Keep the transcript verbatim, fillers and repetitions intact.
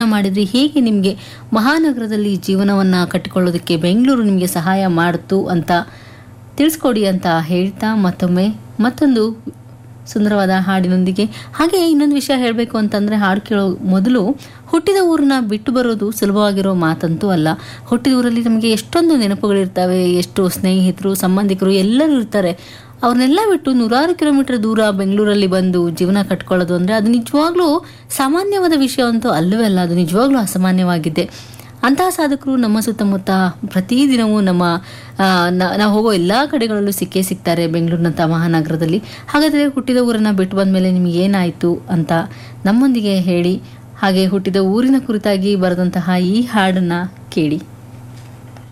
ಮಾಡಿದ್ರಿ? ಹೇಗೆ ನಿಮಗೆ ಮಹಾನಗರದಲ್ಲಿ ಜೀವನವನ್ನು ಕಟ್ಟಿಕೊಳ್ಳೋದಕ್ಕೆ ಬೆಂಗಳೂರು ನಿಮಗೆ ಸಹಾಯ ಮಾಡಿತು ಅಂತ ತಿಳಿಸ್ಕೊಡಿ ಅಂತ ಹೇಳ್ತಾ ಮತ್ತೊಮ್ಮೆ ಮತ್ತೊಂದು ಸುಂದರವಾದ ಹಾಡಿನೊಂದಿಗೆ. ಹಾಗೆ ಇನ್ನೊಂದು ವಿಷಯ ಹೇಳಬೇಕು ಅಂತಂದರೆ, ಹಾಡು ಕೇಳೋ ಮೊದಲು ಹುಟ್ಟಿದ ಊರನ್ನ ಬಿಟ್ಟು ಬರೋದು ಸುಲಭವಾಗಿರೋ ಮಾತಂತೂ ಅಲ್ಲ. ಹುಟ್ಟಿದ ಊರಲ್ಲಿ ನಮಗೆ ಎಷ್ಟೊಂದು ನೆನಪುಗಳಿರ್ತವೆ, ಎಷ್ಟು ಸ್ನೇಹಿತರು ಸಂಬಂಧಿಕರು ಎಲ್ಲರೂ ಇರ್ತಾರೆ. ಅವ್ರನ್ನೆಲ್ಲ ಬಿಟ್ಟು ನೂರಾರು ಕಿಲೋಮೀಟರ್ ದೂರ ಬೆಂಗಳೂರಲ್ಲಿ ಬಂದು ಜೀವನ ಕಟ್ಕೊಳ್ಳೋದು ಅಂದರೆ ಅದು ನಿಜವಾಗ್ಲೂ ಸಾಮಾನ್ಯವಾದ ವಿಷಯ ಅಂತೂ ಅಲ್ಲವೇ ಅಲ್ಲ, ಅದು ನಿಜವಾಗ್ಲೂ ಅಸಾಮಾನ್ಯವಾಗಿದೆ. ಅಂತಹ ಸಾಧಕರು ನಮ್ಮ ಸುತ್ತಮುತ್ತ ಪ್ರತಿದಿನವೂ ನಮ್ಮ ನಾವು ಹೋಗೋ ಎಲ್ಲ ಕಡೆಗಳಲ್ಲೂ ಸಿಕ್ಕೇ ಸಿಗ್ತಾರೆ ಬೆಂಗಳೂರಿನಂಥ ಮಹಾನಗರದಲ್ಲಿ. ಹಾಗಾದರೆ ಹುಟ್ಟಿದ ಊರನ್ನು ಬಿಟ್ಟು ಬಂದ ಮೇಲೆ ನಿಮಗೆ ಏನಾಯಿತು ಅಂತ ನಮ್ಮೊಂದಿಗೆ ಹೇಳಿ. ಹಾಗೆ ಹುಟ್ಟಿದ ಊರಿನ ಕುರಿತಾಗಿ ಬರೆದಂತಹ ಈ ಹಾಡನ್ನು ಕೇಳಿ.